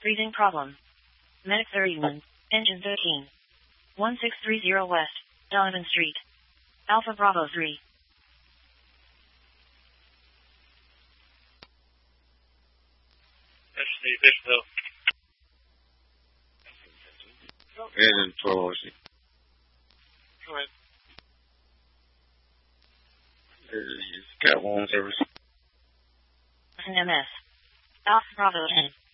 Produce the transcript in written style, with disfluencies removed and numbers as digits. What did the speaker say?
Breathing problem. Medic 31. Engine 13. 1630 West, Donovan Street. Alpha Bravo 3. And 12 Go ahead. Got one service. MS. Alpha Bravo 10.